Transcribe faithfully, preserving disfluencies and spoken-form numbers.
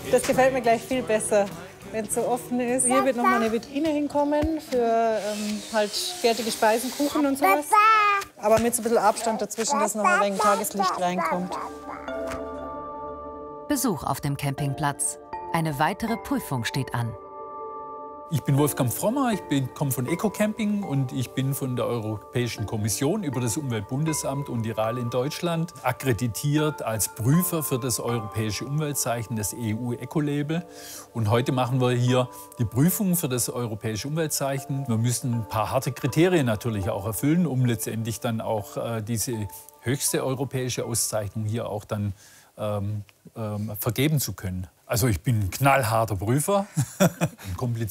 Das gefällt mir gleich viel besser, wenn es so offen ist. Hier wird noch mal eine Vitrine hinkommen für ähm, halt fertige Speisen, Kuchen und sowas. Aber mit so ein bisschen Abstand dazwischen, dass noch mal ein wenig Tageslicht reinkommt. Besuch auf dem Campingplatz. Eine weitere Prüfung steht an. Ich bin Wolfgang Frommer, ich komme von Eco-Camping und ich bin von der Europäischen Kommission über das Umweltbundesamt und die R A L in Deutschland akkreditiert als Prüfer für das europäische Umweltzeichen, das E U-Eco-Label. Und heute machen wir hier die Prüfung für das europäische Umweltzeichen. Wir müssen ein paar harte Kriterien natürlich auch erfüllen, um letztendlich dann auch äh, diese höchste europäische Auszeichnung hier auch dann ähm, ähm, vergeben zu können. Also ich bin ein knallharter Prüfer.